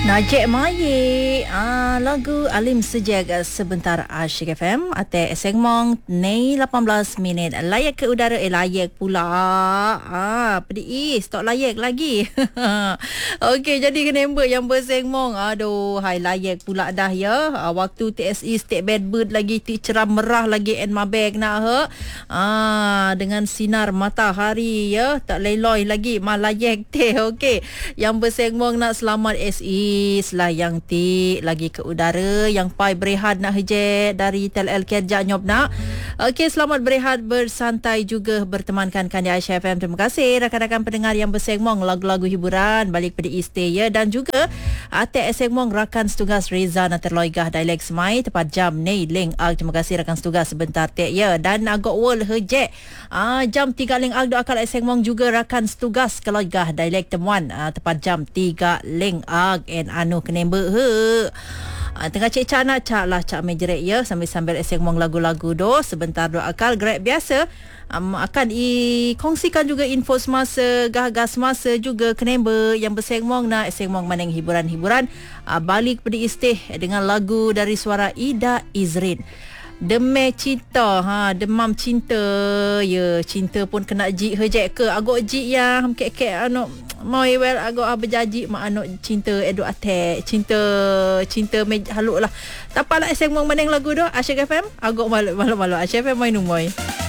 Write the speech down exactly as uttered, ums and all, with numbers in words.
Najib Maye, ah, lagu Alim Sejak sebentar Asyik F M Ate Segmong Nei lapan belas minit. Layak ke udara, eh layak pula. Ah, pedih, stok layak lagi. Okey, jadi kenember yang bersegmong. Aduh, hai layak pula dah ya. Ah, waktu T S E State Bad Bird lagi ti cerah merah lagi en mabek nak he. Ah, dengan sinar matahari ya, tak leloi lagi mah layak teh. Okey, yang bersegmong nak selamat S E lah yang ti lagi ke udara yang pai berehat nak hejet dari Tel El Kerja nyob nak. Okey, selamat berehat bersantai juga bertemankan kan di Aisyah F M. Terima kasih rakan-rakan pendengar yang bersegmong lagu-lagu hiburan balik pada Easter ya, dan juga ate segmong rakan setugas Reza Naterloigah Dialek Semai tepat jam nei leng ag. Terima kasih rakan setugas sebentar tek ya, dan agak world hejet ah jam tiga leng ag do akal segmong juga rakan setugas Keloigah Dialek Temuan ah, tepat jam tiga leng ag en anu kenember he. Uh, tengah cek cak nak cak lah cak mejerek ya, sambil-sambil segmong lagu-lagu do sebentar do akal grab biasa um, akan i kongsikan juga info semasa gah-gah semasa juga kenember yang bersegmong nak segmong maneng hiburan-hiburan uh, balik pada istih dengan lagu dari suara Ida Izrin. Demam cinta, ha, demam cinta ya, cinta pun kena jik hejek ke agak jik ya kek-kek anu mau well agak berjanji mak anu cinta edu atek cinta cinta haluk lah tapalah segmong maneng lagu do Asyik F M agak malu-malu Asyik F M main umoi.